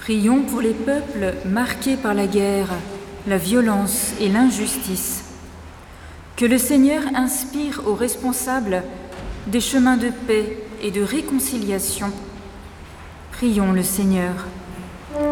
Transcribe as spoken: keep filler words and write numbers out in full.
Prions pour les peuples marqués par la guerre, la violence et l'injustice. Que le Seigneur inspire aux responsables des chemins de paix et de réconciliation. Prions le Seigneur.